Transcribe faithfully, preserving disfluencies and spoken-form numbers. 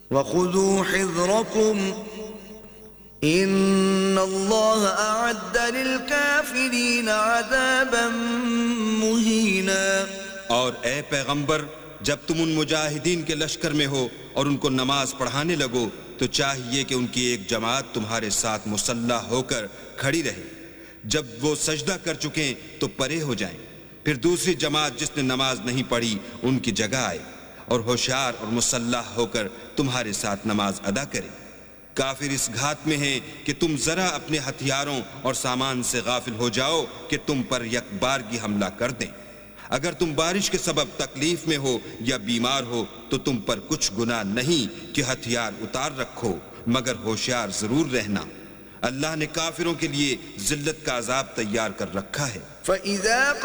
वख़ुज़ू हिज़्रकुम इन्नल्लाह अअद्द लिलकाफ़िरीन अज़ाबन मुहीना। और ए पैगंबर, जब तुम उन मुजाहिदीन के लश्कर में हो और उनको नमाज पढ़ाने लगो तो चाहिए कि उनकी एक जमात तुम्हारे साथ मुसल्लह होकर खड़ी रहे। जब वो सजदा कर चुके तो परे हो जाएं। फिर दूसरी जमात जिसने नमाज नहीं पढ़ी उनकी जगह आए और होशियार और मुसल्लह होकर तुम्हारे साथ नमाज अदा करे। काफिर इस घात में है कि तुम जरा अपने हथियारों और सामान से गाफिल हो जाओ कि तुम पर यकबारगी हमला कर दें। अगर तुम बारिश के सबब तकलीफ में हो या बीमार हो तो तुम पर कुछ गुनाह नहीं कि हथियार उतार रखो, मगर होशियार जरूर रहना। अल्लाह ने काफिरों के लिए जिल्लत का अजाब तैयार कर रखा है।